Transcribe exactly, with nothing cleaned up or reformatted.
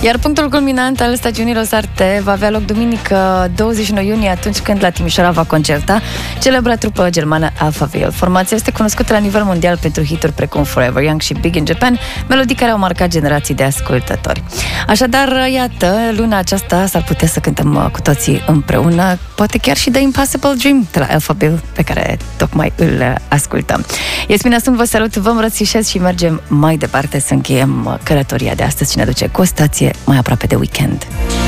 Iar punctul culminant al stagiunii Arte va avea loc duminică douăzeci și nouă iunie, atunci când la Timișoara va concerta celebra trupă germană Alphaville. Formația este cunoscută la nivel mondial pentru hituri precum Forever Young și Big in Japan, melodii care au marcat generații de ascultători. Așadar, iată, luna aceasta s-ar putea să cântăm cu toții împreună, poate chiar și The Impossible Dream de la Alphaville, pe care tocmai îl ascultăm. Iasmina, sunt, vă salut, vă îmbrățișez și mergem mai departe să încheiem călătoria de astăzi și ne duce cu o stație mai aproape de weekend.